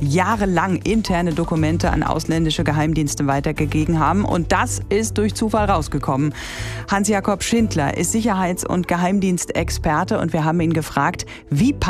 jahrelang interne Dokumente an ausländische Geheimdienste weitergegeben haben. Und das ist durch Zufall rausgekommen. Hans-Jakob Schindler ist Sicherheits- und Geheimdienstexperte und wir haben ihn gefragt, wie